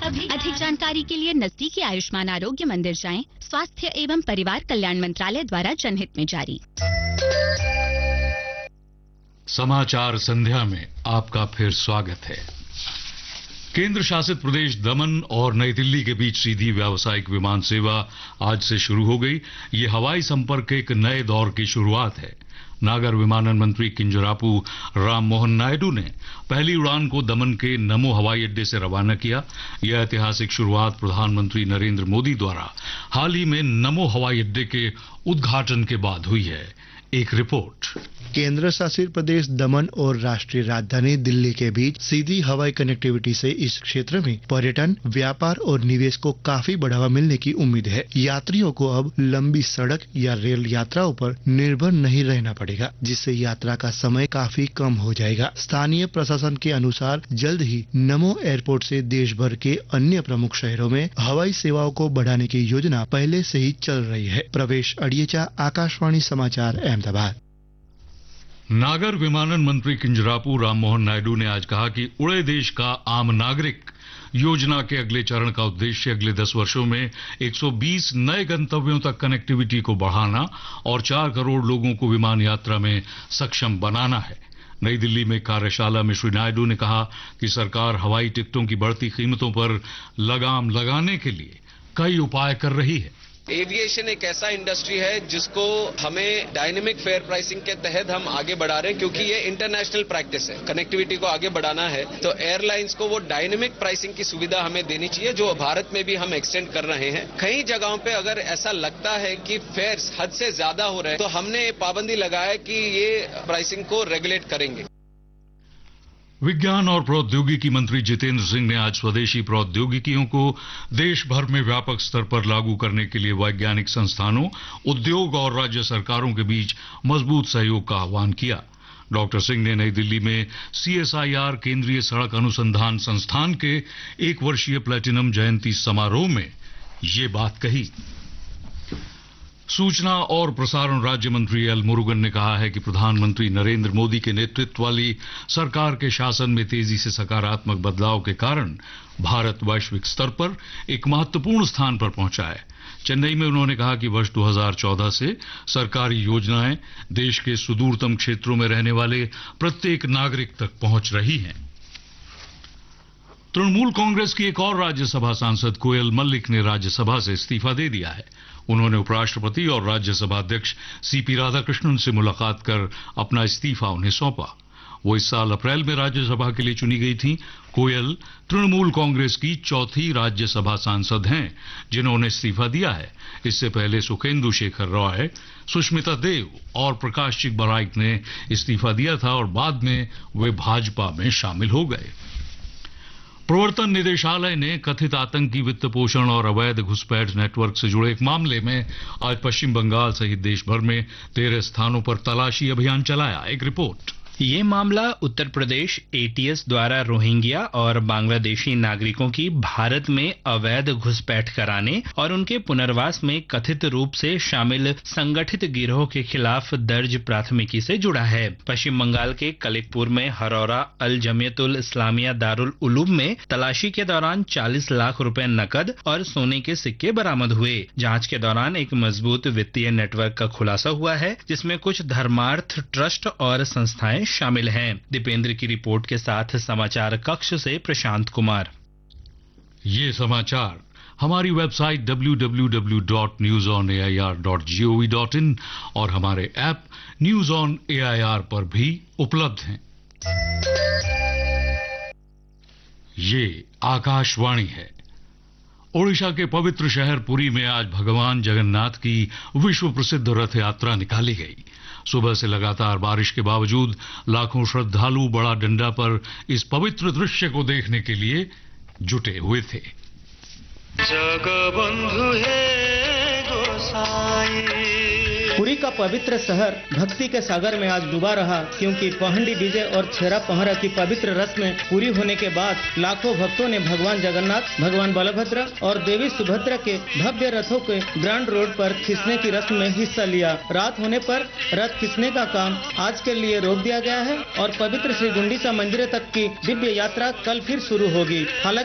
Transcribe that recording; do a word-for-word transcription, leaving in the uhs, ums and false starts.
अभी अधिक जानकारी के लिए नजदीकी आयुष्मान आरोग्य मंदिर जाएं। स्वास्थ्य एवं परिवार कल्याण मंत्रालय द्वारा जनहित में जारी। समाचार संध्या में आपका फिर स्वागत है। केंद्र शासित प्रदेश दमन और नई दिल्ली के बीच सीधी व्यावसायिक विमान सेवा आज से शुरू हो गई। ये हवाई संपर्क के एक नए दौर की शुरुआत है। नागर विमानन मंत्री किंजरापू राम मोहन नायडू ने पहली उड़ान को दमन के नमो हवाई अड्डे से रवाना किया। यह ऐतिहासिक शुरुआत प्रधानमंत्री नरेंद्र मोदी द्वारा हाल ही में नमो हवाई अड्डे के उद्घाटन के बाद हुई है। एक रिपोर्ट। केंद्र शासित प्रदेश दमन और राष्ट्रीय राजधानी दिल्ली के बीच सीधी हवाई कनेक्टिविटी से इस क्षेत्र में पर्यटन, व्यापार और निवेश को काफी बढ़ावा मिलने की उम्मीद है। यात्रियों को अब लंबी सड़क या रेल यात्राओं पर निर्भर नहीं रहना पड़ेगा, जिससे यात्रा का समय काफी कम हो जाएगा। स्थानीय प्रशासन के अनुसार जल्द ही नमो एयरपोर्ट से देश भर के अन्य प्रमुख शहरों में हवाई सेवाओं को बढ़ाने की योजना पहले से ही चल रही है। प्रवेश अड़ियचा, आकाशवाणी समाचार, अहमदाबाद। नागर विमानन मंत्री किंजरापू राम मोहन नायडू ने आज कहा कि उड़े देश का आम नागरिक योजना के अगले चरण का उद्देश्य अगले दस वर्षों में एक सौ बीस नए गंतव्यों तक कनेक्टिविटी को बढ़ाना और चार करोड़ लोगों को विमान यात्रा में सक्षम बनाना है। नई दिल्ली में कार्यशाला में श्री नायडू ने कहा कि सरकार हवाई टिकटों की बढ़ती कीमतों पर लगाम लगाने के लिए कई उपाय कर रही है। एविएशन एक ऐसा इंडस्ट्री है जिसको हमें डायनेमिक फेयर प्राइसिंग के तहत हम आगे बढ़ा रहे हैं, क्योंकि ये इंटरनेशनल प्रैक्टिस है। कनेक्टिविटी को आगे बढ़ाना है तो एयरलाइंस को वो डायनेमिक प्राइसिंग की सुविधा हमें देनी चाहिए, जो भारत में भी हम एक्सटेंड कर रहे हैं। कई जगहों पे अगर ऐसा लगता है कि फेयर्स हद से ज्यादा हो रहे हैं तो हमने पाबंदी लगाया कि ये प्राइसिंग को रेगुलेट करेंगे। विज्ञान और प्रौद्योगिकी मंत्री जितेंद्र सिंह ने आज स्वदेशी प्रौद्योगिकियों को देश भर में व्यापक स्तर पर लागू करने के लिए वैज्ञानिक संस्थानों, उद्योग और राज्य सरकारों के बीच मजबूत सहयोग का आह्वान किया। डॉक्टर सिंह ने नई दिल्ली में सीएसआईआर केंद्रीय सड़क अनुसंधान संस्थान के एक वर्षीय प्लेटिनम जयंती समारोह में ये बात कही। सूचना और प्रसारण राज्य मंत्री एल मुरुगन ने कहा है कि प्रधानमंत्री नरेंद्र मोदी के नेतृत्व वाली सरकार के शासन में तेजी से सकारात्मक बदलाव के कारण भारत वैश्विक स्तर पर एक महत्वपूर्ण स्थान पर पहुंचा है। चेन्नई में उन्होंने कहा कि वर्ष दो हज़ार चौदह से सरकारी योजनाएं देश के सुदूरतम क्षेत्रों में रहने वाले प्रत्येक नागरिक तक पहुंच रही हैं। तृणमूल कांग्रेस की एक और राज्यसभा सांसद कोयल मल्लिक ने राज्यसभा से इस्तीफा दे दिया है। उन्होंने उपराष्ट्रपति और राज्यसभा अध्यक्ष सीपी राधाकृष्णन से मुलाकात कर अपना इस्तीफा उन्हें सौंपा। वो इस साल अप्रैल में राज्यसभा के लिए चुनी गई थी। कोयल तृणमूल कांग्रेस की चौथी राज्यसभा सांसद हैं जिन्होंने इस्तीफा दिया है। इससे पहले सुखेंदु शेखर रॉय, सुष्मिता देव और प्रकाश चिकबराइक ने इस्तीफा दिया था और बाद में वे भाजपा में शामिल हो गए। प्रवर्तन निदेशालय ने कथित आतंकी वित्त पोषण और अवैध घुसपैठ नेटवर्क से जुड़े एक मामले में आज पश्चिम बंगाल सहित देश भर में तेरह स्थानों पर तलाशी अभियान चलाया। एक रिपोर्ट। ये मामला उत्तर प्रदेश एटीएस द्वारा रोहिंग्या और बांग्लादेशी नागरिकों की भारत में अवैध घुसपैठ कराने और उनके पुनर्वास में कथित रूप से शामिल संगठित गिरोह के खिलाफ दर्ज प्राथमिकी से जुड़ा है। पश्चिम बंगाल के कलिकपुर में हरौरा अल जमियतुल इस्लामिया दारुल उलूम में तलाशी के दौरान चालीस लाख रुपए नकद और सोने के सिक्के बरामद हुए। जांच के दौरान एक मजबूत वित्तीय नेटवर्क का खुलासा हुआ है, जिसमें कुछ धर्मार्थ ट्रस्ट और संस्थाएं शामिल हैं। दीपेंद्र की रिपोर्ट के साथ समाचार कक्ष से प्रशांत कुमार। ये समाचार हमारी website W W W dot news on A I R dot G O V dot in और हमारे app news on A I R पर भी उपलब्ध हैं। ये आकाशवाणी है। ओडिशा के पवित्र शहर पुरी में आज भगवान जगन्नाथ की विश्व प्रसिद्ध रथ यात्रा निकाली गई। सुबह से लगातार बारिश के बावजूद लाखों श्रद्धालु बड़ा डंडा पर इस पवित्र दृश्य को देखने के लिए जुटे हुए थे। जगबंधु है गोसाई। पुरी का पवित्र शहर भक्ति के सागर में आज डूबा रहा, क्योंकि पहंडी विजय और छेरा पहरा की पवित्र रस्में पूरी होने के बाद लाखों भक्तों ने भगवान जगन्नाथ, भगवान बलभद्र और देवी सुभद्रा के भव्य रथों के ग्रांड रोड पर खींचने की रस्म में हिस्सा लिया। रात होने पर रथ खींचने का काम आज के लिए रोक दिया गया है और पवित्र श्री गुंडीचा मंदिर तक की दिव्य यात्रा कल फिर शुरू होगी। हालांकि